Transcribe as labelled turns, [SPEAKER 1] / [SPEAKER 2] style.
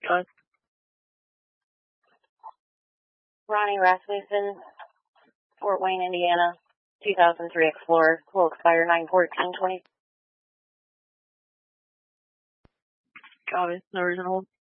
[SPEAKER 1] Ronnie Rasmussen, Fort Wayne, Indiana, 2003 Explorer, will expire 9/14/20.
[SPEAKER 2] Got it. The original.